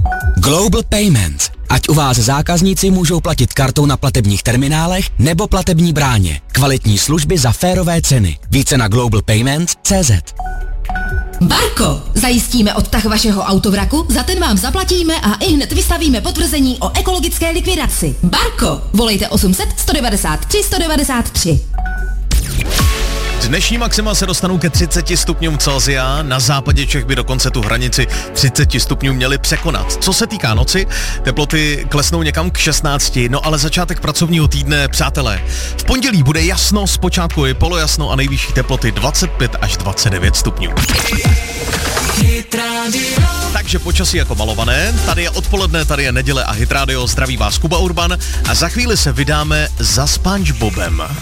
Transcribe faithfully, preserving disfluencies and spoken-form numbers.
Global Payment. Ať u vás zákazníci můžou platit kartou na platebních terminálech nebo platební bráně. Kvalitní služby za férové ceny. Více na global payment tečka cé zet. Barko, zajistíme odtah vašeho autovraku, za ten vám zaplatíme a i hned vystavíme potvrzení o ekologické likvidaci. Barko, volejte osm set, sto devadesát tři, sto devadesát tři. Dnešní maxima se dostanou ke třiceti stupňům Celsia, na západě Čech by dokonce tu hranici třicet stupňů měli překonat. Co se týká noci, teploty klesnou někam k šestnácti, no ale začátek pracovního týdne, přátelé. V pondělí bude jasno, zpočátku je polojasno a nejvyšší teploty dvacet pět až dvacet devět stupňů. Takže počasí jako malované, tady je odpoledne, tady je neděle a Hit Radio, zdraví vás Kuba Urban a za chvíli se vydáme za SpongeBobem.